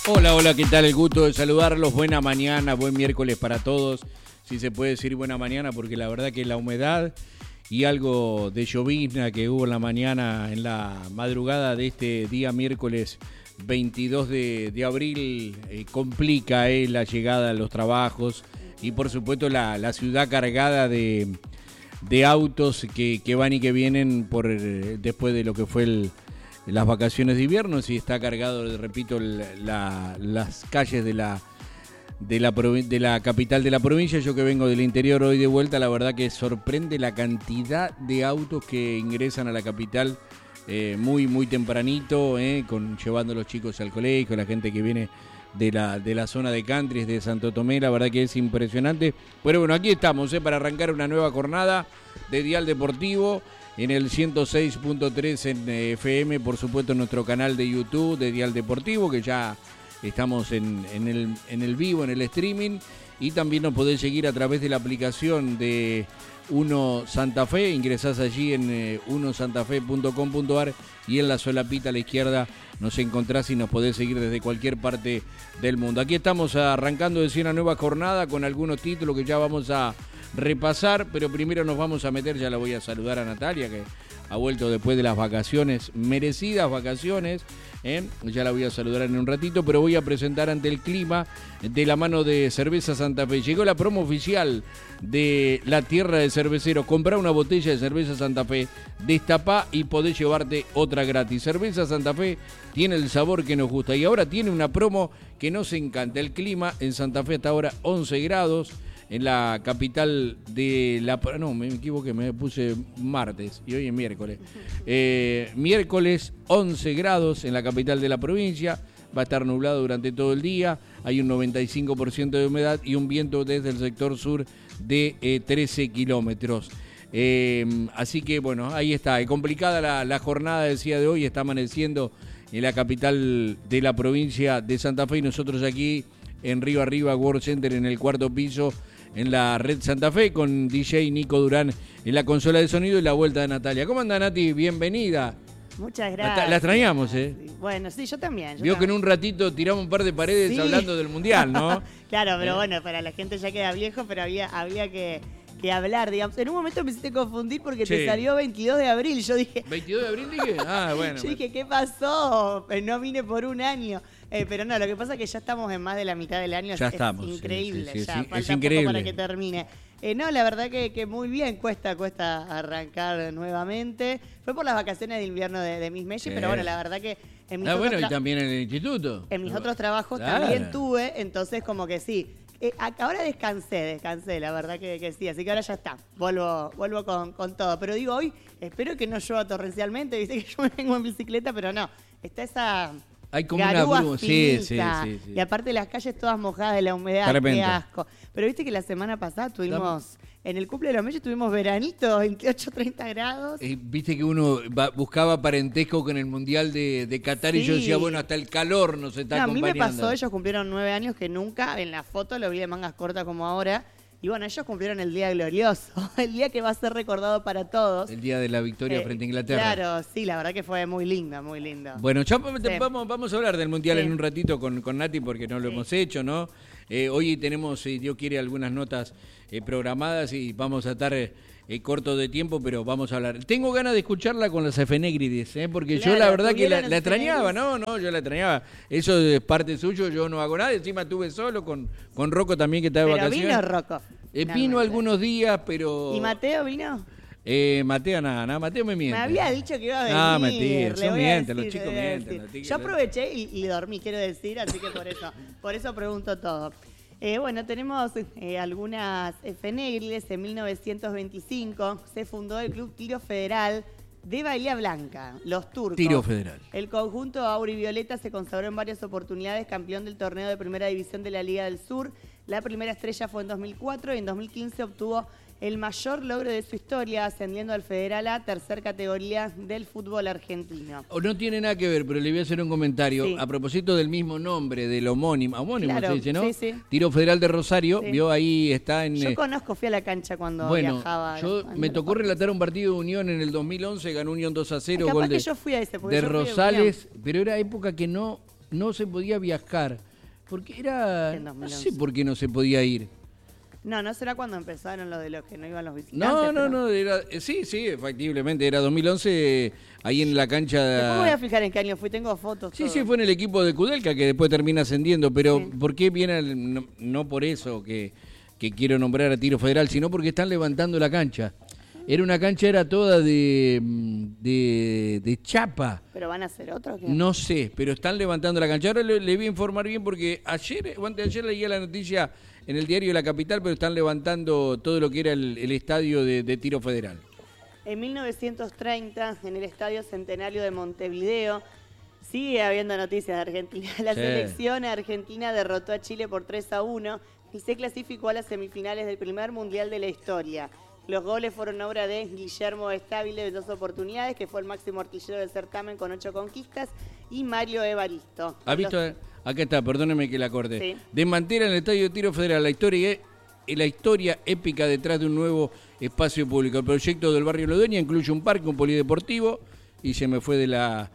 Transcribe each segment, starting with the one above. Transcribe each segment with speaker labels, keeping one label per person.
Speaker 1: Hola, hola, ¿qué tal? El gusto de saludarlos. Buena mañana, buen miércoles para todos. Si se puede decir buena mañana, porque la verdad que la humedad y algo de llovizna que hubo en la mañana, en la madrugada de este día miércoles 22 de abril, complica la llegada a los trabajos y por supuesto la ciudad cargada de autos que van y que vienen después de lo que fue las vacaciones de invierno. Sí, está cargado, repito, las calles de la capital de la provincia. Yo que vengo del interior hoy de vuelta, la verdad que sorprende la cantidad de autos que ingresan a la capital muy tempranito, llevando a los chicos al colegio, la gente que viene de la zona de Cantris, de Santo Tomé. La verdad que es impresionante. Pero bueno, aquí estamos para arrancar una nueva jornada de Dial Deportivo en el 106.3 en FM, por supuesto en nuestro canal de YouTube de Dial Deportivo, que ya estamos en el vivo, en el streaming, y también nos podés seguir a través de la aplicación de Uno Santa Fe. Ingresás allí en unosantafe.com.ar y en la solapita a la izquierda nos encontrás y nos podés seguir desde cualquier parte del mundo. Aquí estamos arrancando una nueva jornada con algunos títulos que ya vamos a repasar, pero primero nos vamos a meter, ya la voy a saludar a Natalia, que ha vuelto después de las vacaciones, merecidas vacaciones, ya la voy a saludar en un ratito, pero voy a presentar ante el clima de la mano de Cerveza Santa Fe. Llegó la promo oficial de la tierra de cerveceros. Comprá una botella de Cerveza Santa Fe, destapá y podés llevarte otra gratis. Cerveza Santa Fe tiene el sabor que nos gusta y ahora tiene una promo que nos encanta. El clima en Santa Fe hasta ahora 11 grados. En la capital de la... No, me equivoqué, me puse martes y hoy es miércoles. Miércoles 11 grados en la capital de la provincia. Va a estar nublado durante todo el día. Hay un 95% de humedad y un viento desde el sector sur de 13 kilómetros. Así que bueno, ahí está. Complicada la jornada del día de hoy. Está amaneciendo en la capital de la provincia de Santa Fe y nosotros aquí en Río Arriba World Center en el cuarto piso en la red Santa Fe con DJ Nico Durán en la consola de sonido y la vuelta de Natalia. ¿Cómo anda, Nati? Bienvenida.
Speaker 2: Muchas gracias.
Speaker 1: La extrañamos,
Speaker 2: Bueno, sí, yo también.
Speaker 1: Vio que en un ratito tiramos un par de paredes hablando del Mundial, ¿no?
Speaker 2: Claro, pero bueno, para la gente ya queda viejo, pero había que hablar, digamos. En un momento me hiciste confundir porque te salió 22 de abril. Yo dije...
Speaker 1: ¿22 de abril dije? Ah, bueno.
Speaker 2: Yo dije, ¿qué pasó? No vine por un año. Pero no, lo que pasa es que ya estamos en más de la mitad del año.
Speaker 1: Ya estamos.
Speaker 2: Increíble,
Speaker 1: sí,
Speaker 2: ya.
Speaker 1: Sí,
Speaker 2: falta
Speaker 1: es increíble.
Speaker 2: poco para que termine. No, la verdad que muy bien. Cuesta arrancar nuevamente. Fue por las vacaciones de invierno de Miss Messi, pero bueno, la verdad que...
Speaker 1: bueno, y también en el instituto.
Speaker 2: En mis otros trabajos también tuve, entonces como que sí. Ahora descansé, la verdad que sí, así que ahora ya está, vuelvo con todo. Pero digo, hoy espero que no llueva torrencialmente, viste que yo me vengo en bicicleta, pero no, está esa
Speaker 1: hay como
Speaker 2: garúa
Speaker 1: una
Speaker 2: finita,
Speaker 1: sí.
Speaker 2: Y aparte las calles todas mojadas de la humedad,
Speaker 1: Tremendo.
Speaker 2: Qué asco. Pero viste que la semana pasada tuvimos... En el cumple de los Mellos tuvimos veranito, 28, 30 grados.
Speaker 1: Viste que uno buscaba parentesco con el Mundial de Qatar y yo decía, bueno, hasta el calor nos está acompañando.
Speaker 2: A mí me pasó, ellos cumplieron 9 años que nunca en la foto lo vi de mangas cortas como ahora. Y bueno, ellos cumplieron el día glorioso, el día que va a ser recordado para todos.
Speaker 1: El día de la victoria frente a Inglaterra.
Speaker 2: Claro, sí, la verdad que fue muy lindo, muy lindo.
Speaker 1: Bueno, ya vamos a hablar del Mundial en un ratito con Nati porque no lo hemos hecho, ¿no? Hoy tenemos, si Dios quiere, algunas notas programadas y vamos a estar corto de tiempo, pero vamos a hablar. Tengo ganas de escucharla con las Efenégrides, porque yo la verdad que la extrañaba, ¿no? Yo la extrañaba. Eso es parte suyo, yo no hago nada. Encima estuve solo con Rocco también, que está de vacaciones.
Speaker 2: Pero vino Rocco.
Speaker 1: Vino algunos días, pero...
Speaker 2: ¿Y Mateo vino?
Speaker 1: Mateo nada, Mateo me miente.
Speaker 2: Me había dicho que iba a venir.
Speaker 1: Ah, mentira, los chicos mienten.
Speaker 2: Yo aproveché y dormí, quiero decir, así que por eso pregunto todo. Bueno, tenemos algunas efemérides. En 1925 se fundó el Club Tiro Federal de Bahía Blanca, los turcos.
Speaker 1: Tiro Federal.
Speaker 2: El conjunto aurivioleta se consagró en varias oportunidades campeón del torneo de primera división de la Liga del Sur. La primera estrella fue en 2004 y en 2015 obtuvo el mayor logro de su historia, ascendiendo al Federal A, tercer categoría del fútbol argentino.
Speaker 1: No tiene nada que ver, pero le voy a hacer un comentario. Sí. A propósito del mismo nombre, del homónimo claro, se dice, ¿no?
Speaker 2: Sí.
Speaker 1: Tiro Federal de Rosario, vio ahí, está en...
Speaker 2: Yo conozco, fui a la cancha cuando viajaba.
Speaker 1: Me tocó relatar un partido de Unión en el 2011, ganó Unión 2-0,
Speaker 2: capaz
Speaker 1: gol
Speaker 2: que yo fui a ese,
Speaker 1: de Rosales, pero era época que no no se podía viajar. Porque era...
Speaker 2: En
Speaker 1: No
Speaker 2: 2011.
Speaker 1: sé por qué no se podía ir.
Speaker 2: No será cuando empezaron lo de los que no iban los visitantes.
Speaker 1: No, era, sí, efectivamente, era 2011, ahí en la cancha...
Speaker 2: Después voy a fijar en qué año fui, tengo fotos.
Speaker 1: Sí,
Speaker 2: todo.
Speaker 1: sí, fue en el equipo de Kudelka, que después termina ascendiendo, pero
Speaker 2: Sí.
Speaker 1: ¿por qué viene? No por eso que quiero nombrar a Tiro Federal, sino porque están levantando la cancha. Era toda de chapa.
Speaker 2: ¿Pero van a hacer otro o qué?
Speaker 1: No sé, pero están levantando la cancha. Ahora le voy a informar bien porque ayer o antes de ayer leía la noticia en el diario de La Capital, pero están levantando todo lo que era el estadio de Tiro Federal.
Speaker 2: En 1930, en el Estadio Centenario de Montevideo, sigue habiendo noticias de Argentina. La
Speaker 1: Sí.
Speaker 2: selección argentina derrotó a Chile por 3-1 y se clasificó a las semifinales del primer mundial de la historia. Los goles fueron obra de Guillermo Stabile de 2 oportunidades, que fue el máximo artillero del certamen con 8 conquistas, y Mario Evaristo.
Speaker 1: ¿Ha visto? Acá está, perdóneme que la corte.
Speaker 2: Sí.
Speaker 1: Desmantela en el Estadio de Tiro Federal la historia épica detrás de un nuevo espacio público. El proyecto del barrio Lodeña incluye un parque, un polideportivo, y se me fue de la...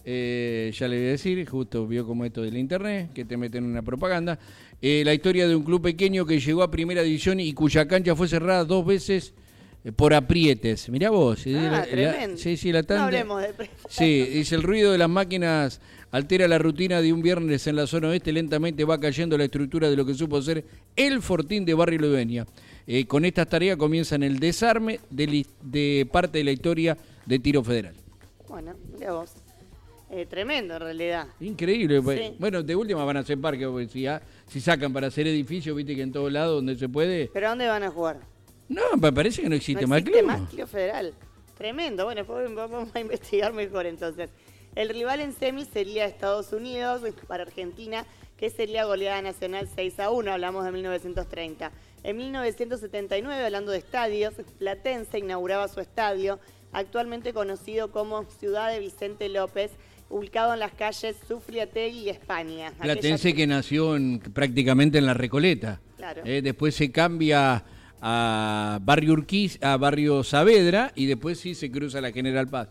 Speaker 1: ya le voy a decir, justo vio como esto del internet, que te meten una propaganda. La historia de un club pequeño que llegó a primera división y cuya cancha fue cerrada 2 veces por aprietes. Mirá vos.
Speaker 2: Tremendo.
Speaker 1: Sí, la tanda.
Speaker 2: No hablemos de...
Speaker 1: Sí, dice, el ruido de las máquinas altera la rutina de un viernes en la zona oeste, lentamente va cayendo la estructura de lo que supo ser el Fortín de Barrio Lodeña. Con estas tareas comienzan el desarme de parte de la historia de Tiro Federal.
Speaker 2: Bueno, mirá vos. Tremendo en realidad.
Speaker 1: Increíble.
Speaker 2: Sí.
Speaker 1: Bueno, de última van a hacer parques, porque si sacan para hacer edificios, viste que en todos lados donde se puede...
Speaker 2: ¿Pero a dónde van a jugar?
Speaker 1: No, me parece que no existe
Speaker 2: No
Speaker 1: más
Speaker 2: existe
Speaker 1: club.
Speaker 2: más Club Federal. Tremendo. Bueno, después vamos a investigar mejor entonces. El rival en semis sería Estados Unidos para Argentina, que sería goleada nacional 6-1, hablamos de 1930. En 1979, hablando de estadios, Platense inauguraba su estadio, actualmente conocido como Ciudad de Vicente López, ubicado en las calles Sufriategui y España.
Speaker 1: Platense que nació prácticamente en La Recoleta.
Speaker 2: Claro.
Speaker 1: Después se cambia a Barrio Urquiz, a Barrio Saavedra, y después sí se cruza la General Paz.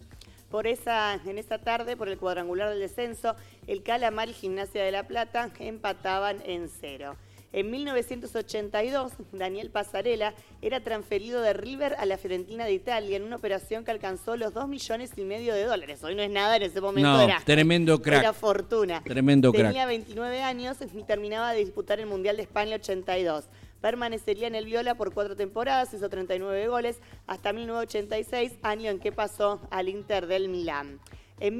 Speaker 2: En esa tarde, por el cuadrangular del descenso, el Calamar y Gimnasia de La Plata empataban en 0. En 1982, Daniel Pasarela era transferido de River a la Fiorentina de Italia en una operación que alcanzó los $2,5 millones. Hoy no es nada, en ese momento
Speaker 1: No,
Speaker 2: era
Speaker 1: tremendo crack.
Speaker 2: Era fortuna.
Speaker 1: Tremendo crack.
Speaker 2: Tenía 29 años y terminaba de disputar el Mundial de España 82. Permanecería en el Viola por 4 temporadas, hizo 39 goles, hasta 1986, año en que pasó al Inter del Milán. En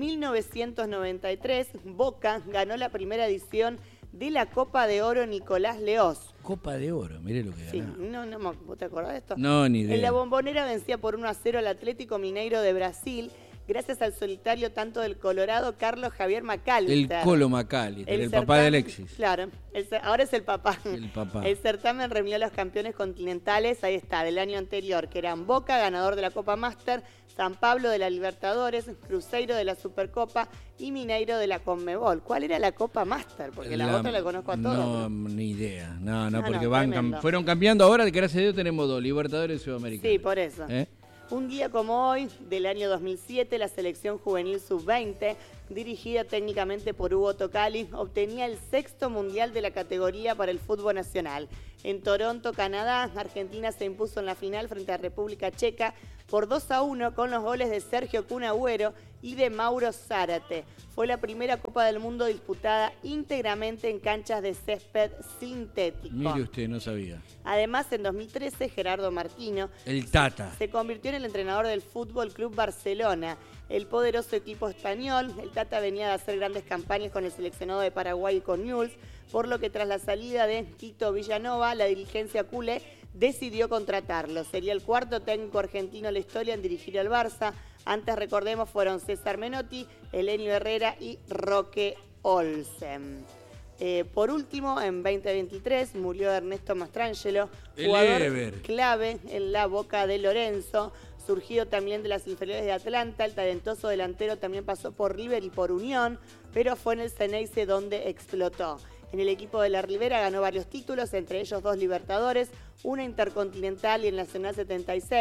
Speaker 2: 1993, Boca ganó la primera edición de la Copa de Oro Nicolás Leoz.
Speaker 1: Copa de Oro, mire lo que
Speaker 2: Sí,
Speaker 1: ganó.
Speaker 2: ¿vos te acordás de esto?
Speaker 1: No, ni idea.
Speaker 2: En la Bombonera vencía por 1-0 al Atlético Mineiro de Brasil, gracias al solitario tanto del Colorado Carlos Javier McAllister.
Speaker 1: El Colo McAllister, el papá de Alexis.
Speaker 2: Claro, ahora es el papá.
Speaker 1: El papá.
Speaker 2: El certamen reunió a los campeones continentales, ahí está, del año anterior, que eran Boca, ganador de la Copa Master, San Pablo de la Libertadores, Cruzeiro de la Supercopa y Mineiro de la Conmebol. ¿Cuál era la Copa Master? Porque la otra la conozco a todos.
Speaker 1: No, ni idea. No, porque
Speaker 2: tremendo.
Speaker 1: fueron cambiando ahora, que gracias a Dios tenemos 2, Libertadores y Sudamericana.
Speaker 2: Sí, por eso. Un día como hoy, del año 2007, la selección juvenil sub-20, dirigida técnicamente por Hugo Tocali, obtenía el 6º mundial de la categoría para el fútbol nacional. En Toronto, Canadá, Argentina se impuso en la final frente a República Checa por 2-1 con los goles de Sergio Kun Agüero y de Mauro Zárate. Fue la primera Copa del Mundo disputada íntegramente en canchas de césped sintético.
Speaker 1: Mire usted, no sabía.
Speaker 2: Además, en 2013, Gerardo Martino
Speaker 1: El Tata.
Speaker 2: se convirtió en el entrenador del Fútbol Club Barcelona, el poderoso equipo español. El Tata venía de hacer grandes campañas con el seleccionado de Paraguay y con Newell's, por lo que tras la salida de Tito Villanova, la dirigencia culé decidió contratarlo. Sería el 4º técnico argentino en la historia en dirigir al Barça. Antes, recordemos, fueron César Menotti, Elenio Herrera y Roque Olsen. Por último, en 2023 murió Ernesto Mastrangelo, jugador clave en la Boca de Lorenzo, surgido también de las inferiores de Atlanta. El talentoso delantero también pasó por River y por Unión, pero fue en el Ceneice donde explotó. En el equipo de la Ribera ganó varios títulos, entre ellos 2 Libertadores, una Intercontinental y el Nacional 76,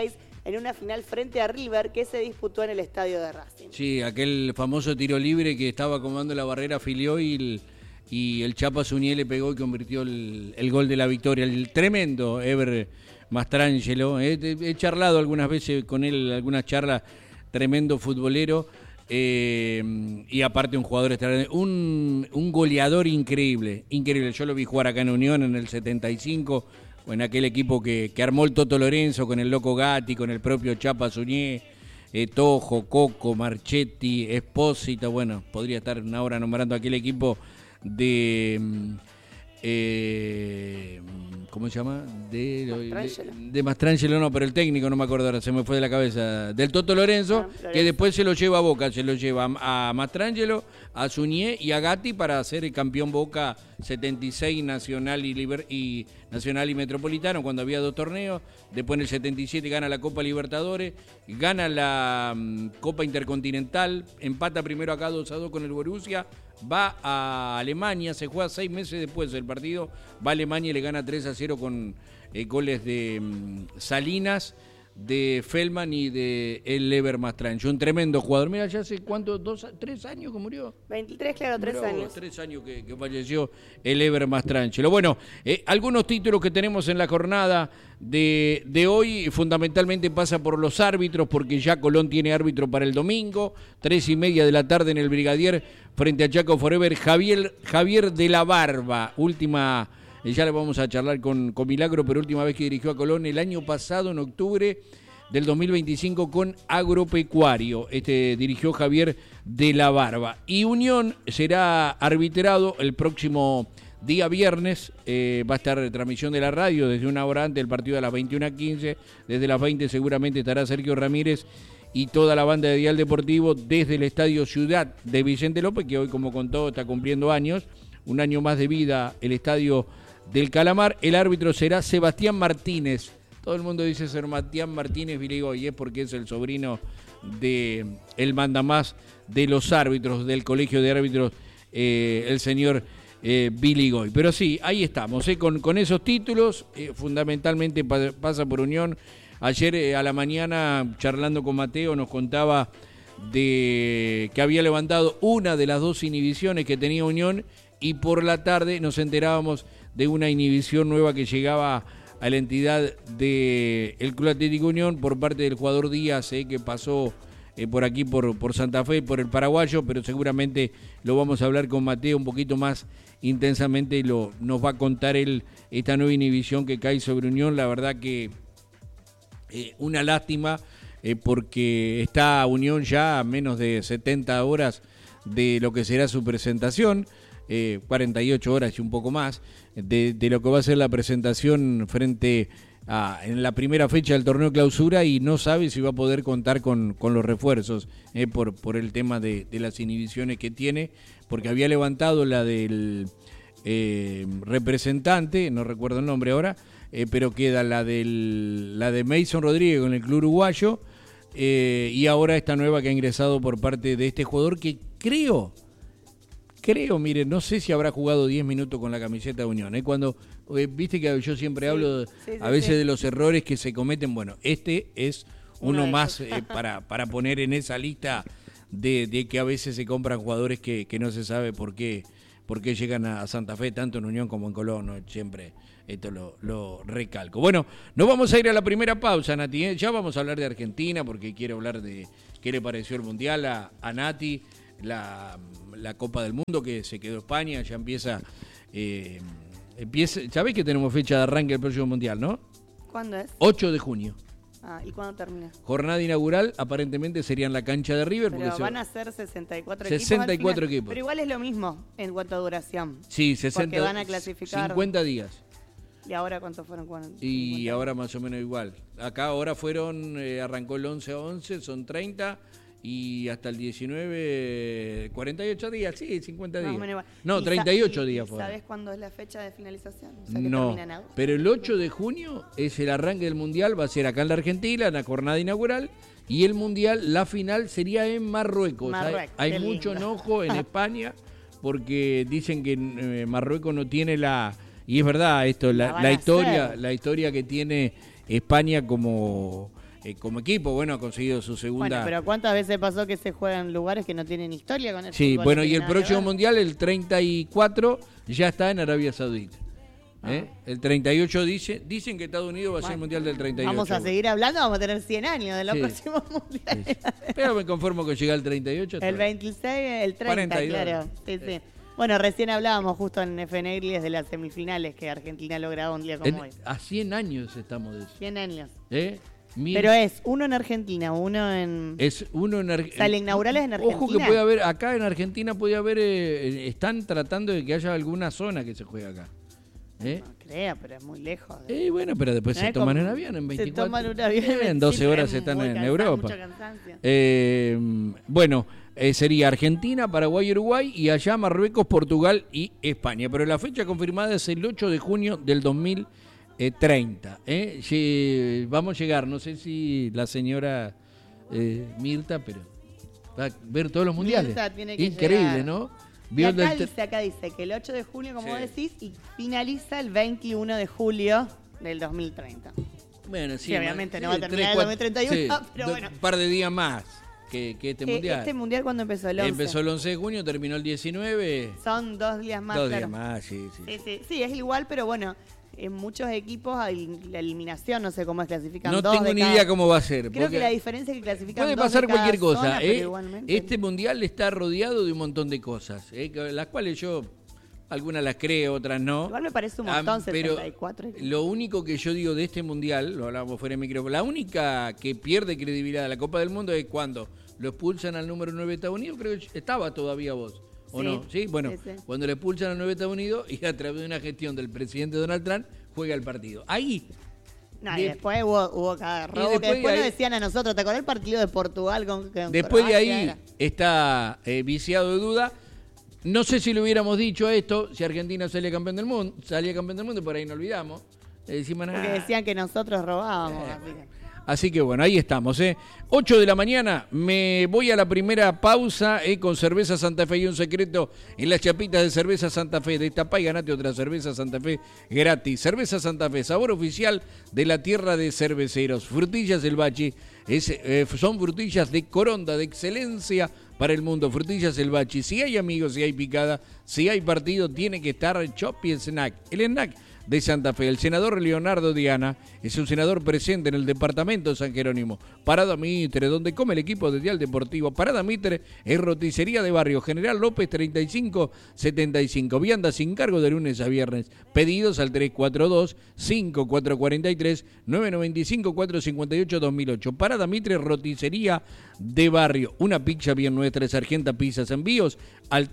Speaker 2: en una final frente a River que se disputó en el estadio de Racing.
Speaker 1: Sí, aquel famoso tiro libre que estaba acomodando la barrera, afilió y el Chapa Suñé le pegó y convirtió el gol de la victoria. El tremendo Ever Mastrangelo. He charlado algunas veces con él, algunas charlas, tremendo futbolero. Y aparte un jugador extraordinario, un goleador increíble. Yo lo vi jugar acá en Unión en el 75, en aquel equipo que armó el Toto Lorenzo con el Loco Gatti, con el propio Chapa Suñé, Tojo, Coco, Marchetti, Espósito. Bueno, podría estar una hora nombrando aquel equipo de ¿cómo se llama? De Mastrangelo, no, pero el técnico no me acuerdo ahora, se me fue de la cabeza, del Toto Lorenzo, que después se lo lleva a Boca, se lo lleva a Mastrangelo, a Suñé y a Gatti para ser el campeón Boca 76 Nacional y Nacional y Metropolitano, cuando había 2 torneos. Después en el 77 gana la Copa Libertadores, gana la Copa Intercontinental, empata primero acá 2-2 con el Borussia, va a Alemania, se juega 6 meses después del partido, va a Alemania y le gana 3-0 con goles de Salinas, de Feldman y de el Ever Mastrangelo. Un tremendo jugador. Mira, ya hace cuánto, 3 años que murió.
Speaker 2: 23, claro, 3 años.
Speaker 1: 3 años que falleció el Ever Mastrangelo. Bueno, algunos títulos que tenemos en la jornada de hoy, fundamentalmente pasa por los árbitros, porque ya Colón tiene árbitro para el domingo, 3:30 de la tarde en el Brigadier, frente a Chaco Forever, Javier de la Barba, última. Ya le vamos a charlar con Milagro, pero última vez que dirigió a Colón el año pasado, en octubre del 2025, con Agropecuario. Dirigió Javier de la Barba. Y Unión será arbitrado el próximo día viernes. Va a estar transmisión de la radio desde una hora antes del partido a las 21:15. Desde las 20 seguramente estará Sergio Ramírez y toda la banda de Dial Deportivo desde el Estadio Ciudad de Vicente López, que hoy, como contó, está cumpliendo años. Un año más de vida el Estadio del Calamar. El árbitro será Sebastián Martínez. Todo el mundo dice Sebastián Martínez Viligoy, es porque es el sobrino de el mandamás de los árbitros del Colegio de Árbitros, el señor Viligoy. Pero sí, ahí estamos, con esos títulos. Fundamentalmente pasa por Unión. Ayer a la mañana, charlando con Mateo, nos contaba de que había levantado una de las 2 inhibiciones que tenía Unión, y por la tarde nos enterábamos de una inhibición nueva que llegaba a la entidad del Club Atlético Unión por parte del jugador Díaz, que pasó por aquí, por Santa Fe, por el paraguayo, pero seguramente lo vamos a hablar con Mateo un poquito más intensamente y nos va a contar él esta nueva inhibición que cae sobre Unión. La verdad que una lástima, porque está Unión ya a menos de 70 horas de lo que será su presentación. 48 horas y un poco más de lo que va a ser la presentación frente a en la primera fecha del torneo clausura, y no sabe si va a poder contar con los refuerzos por el tema de las inhibiciones que tiene, porque había levantado la del representante, no recuerdo el nombre ahora, pero queda la de Mason Rodríguez con el club uruguayo, y ahora esta nueva que ha ingresado por parte de este jugador que creo, mire, no sé si habrá jugado 10 minutos con la camiseta de Unión. Cuando viste que yo siempre hablo a veces de los errores que se cometen. Bueno, este es uno más para poner en esa lista de que a veces se compran jugadores que no se sabe por qué llegan a Santa Fe, tanto en Unión como en Colón, ¿no? Siempre esto lo recalco. Bueno, nos vamos a ir a la primera pausa, Nati. Ya vamos a hablar de Argentina, porque quiero hablar de qué le pareció el Mundial a Nati. La Copa del Mundo, que se quedó España, ya empieza, ¿sabés que tenemos fecha de arranque del próximo Mundial, no?
Speaker 2: ¿Cuándo es?
Speaker 1: 8 de junio.
Speaker 2: ¿Y cuándo termina?
Speaker 1: Jornada inaugural, aparentemente sería en la cancha de River.
Speaker 2: Pero van a ser 64
Speaker 1: 64
Speaker 2: equipos. Pero igual es lo mismo en cuanto a duración.
Speaker 1: Sí, 60.
Speaker 2: Porque van a clasificar
Speaker 1: 50 días.
Speaker 2: ¿Y ahora cuántos fueron?
Speaker 1: Y ahora más o menos igual. Acá ahora arrancó el 11-11, son 30... y hasta el 19, 48 días, sí, 50 días. No, 38 días fue.
Speaker 2: ¿Sabes cuándo es la fecha de finalización? O
Speaker 1: sea, no, pero el 8 de junio es el arranque del Mundial, va a ser acá en la Argentina, en la jornada inaugural, y el Mundial, la final sería en Marruecos. Hay mucho enojo en España, porque dicen que Marruecos no tiene y es verdad esto, la historia que tiene España como como equipo, bueno, ha conseguido su segunda.
Speaker 2: Bueno, pero ¿cuántas veces pasó que se juega en lugares que no tienen historia con el
Speaker 1: Sí,
Speaker 2: fútbol?
Speaker 1: bueno,
Speaker 2: No
Speaker 1: y
Speaker 2: tiene
Speaker 1: el
Speaker 2: nada que
Speaker 1: próximo
Speaker 2: ver.
Speaker 1: mundial, el 34, ya está en Arabia Saudita. El 38 dicen que Estados Unidos va a ser el mundial del 38.
Speaker 2: Vamos a seguir hablando, vamos a tener 100 años de los
Speaker 1: Sí.
Speaker 2: próximos mundiales.
Speaker 1: Sí. Pero me conformo con llegar al 38.
Speaker 2: El 26, el 30,
Speaker 1: 42.
Speaker 2: claro. Sí, sí. Bueno, recién hablábamos justo en FNL desde las semifinales que Argentina lograba un día como hoy.
Speaker 1: A 100 años estamos de eso.
Speaker 2: 100 años.
Speaker 1: Mira,
Speaker 2: Pero es uno en Argentina, uno en...
Speaker 1: es uno en
Speaker 2: O sea, el inaugural es en Argentina.
Speaker 1: Ojo que puede haber, acá en Argentina puede haber, están tratando de que haya alguna zona que se juegue acá.
Speaker 2: No creo, pero es muy lejos.
Speaker 1: Bueno, pero después
Speaker 2: No
Speaker 1: se
Speaker 2: es
Speaker 1: toman
Speaker 2: como-
Speaker 1: un avión en 24.
Speaker 2: Se toman un avión
Speaker 1: En 12
Speaker 2: sí,
Speaker 1: horas
Speaker 2: pero
Speaker 1: están
Speaker 2: muy
Speaker 1: en
Speaker 2: cansado,
Speaker 1: Europa.
Speaker 2: mucho cansancio.
Speaker 1: Bueno, sería Argentina, Paraguay, Uruguay y allá Marruecos, Portugal y España. Pero la fecha confirmada es el 8 de junio del 2030. Vamos a llegar, no sé si la señora Mirta, pero va a ver todos los mundiales.
Speaker 2: Mirta tiene que
Speaker 1: Increíble,
Speaker 2: llegar.
Speaker 1: ¿no?
Speaker 2: Y
Speaker 1: Vio
Speaker 2: acá dice que el 8 de junio, como
Speaker 1: Sí.
Speaker 2: vos decís, y finaliza el 21 de julio del 2030.
Speaker 1: Bueno,
Speaker 2: Sí, obviamente no va a terminar el 2031, pero bueno.
Speaker 1: Un par de días más que este mundial.
Speaker 2: ¿Este mundial cuándo empezó? El 11.
Speaker 1: Empezó el 11 de junio, terminó el 19.
Speaker 2: Son 2 días más,
Speaker 1: 2
Speaker 2: claro.
Speaker 1: días más, sí.
Speaker 2: Sí, es igual, pero bueno, en muchos equipos hay la eliminación, no sé cómo es, clasifican
Speaker 1: No
Speaker 2: dos
Speaker 1: tengo
Speaker 2: de
Speaker 1: ni
Speaker 2: cada-
Speaker 1: idea cómo va a ser.
Speaker 2: Creo
Speaker 1: porque
Speaker 2: que la diferencia es que clasifican
Speaker 1: puede
Speaker 2: dos
Speaker 1: pasar
Speaker 2: de cada
Speaker 1: cualquier cosa.
Speaker 2: zona, pero igualmente.
Speaker 1: Este mundial está rodeado de un montón de cosas, las cuales yo, algunas las creo, otras no.
Speaker 2: Igual me parece un montón,
Speaker 1: Pero
Speaker 2: 64.
Speaker 1: lo único que yo digo de este mundial, lo hablábamos fuera de micrófono, la única que pierde credibilidad de la Copa del Mundo es cuando lo expulsan al número 9 de Estados Unidos, creo que estaba todavía vos. ¿O
Speaker 2: Sí,
Speaker 1: no? Sí, bueno,
Speaker 2: sí.
Speaker 1: cuando le expulsan al 9 de Estados Unidos y a través de una gestión del presidente Donald Trump juega el partido. Ahí.
Speaker 2: No, y después hubo cada robo
Speaker 1: después
Speaker 2: que después
Speaker 1: de
Speaker 2: nos
Speaker 1: ahí-
Speaker 2: decían a nosotros. ¿Te acordás el partido de Portugal con
Speaker 1: Después de
Speaker 2: Croacia?
Speaker 1: ahí
Speaker 2: Era.
Speaker 1: está viciado de duda. No sé si le hubiéramos dicho esto, si Argentina salía campeón del mundo, por ahí no olvidamos. Decimos,
Speaker 2: Porque decían que nosotros robábamos. así que-
Speaker 1: Así que bueno, ahí estamos. 8 de la mañana, me voy a la primera pausa con Cerveza Santa Fe y un secreto en las chapitas de Cerveza Santa Fe. Destapá y ganate otra Cerveza Santa Fe gratis. Cerveza Santa Fe, sabor oficial de la tierra de cerveceros. Frutillas del Bachi, son frutillas de Coronda, de excelencia para el mundo. Frutillas del Bachi. Si hay amigos, si hay picada, si hay partido, tiene que estar Chop y Snack. El snack de Santa Fe. El senador Leonardo Diana es un senador presente en el departamento de San Jerónimo. Parada Mitre, donde come el equipo de Dial Deportivo. Parada Mitre es roticería de barrio. General López 3575. Vianda sin cargo de lunes a viernes. Pedidos al 342-5443-995-458-2008. Parada Mitre, roticería de barrio. Una pizza bien nuestra es Argenta Pizzas. Envíos al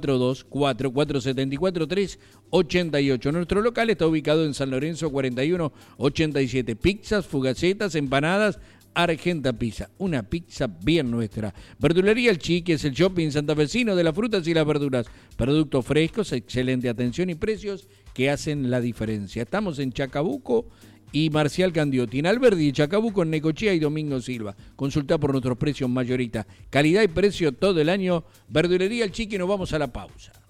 Speaker 1: 342-4474-388. Nuestro local está ubicado en San Lorenzo 4187. Pizzas, fugacetas, empanadas, Argenta Pizza, una pizza bien nuestra. Verdulería El Chique es el shopping santafesino de las frutas y las verduras. Productos frescos, excelente atención y precios que hacen la diferencia. Estamos en Chacabuco y Marcial Candiotti. En Alberdi, Chacabuco, en Necochea y Domingo Silva. Consulta por nuestros precios mayorita. Calidad y precio todo el año. Verdulería El Chique, nos vamos a la pausa.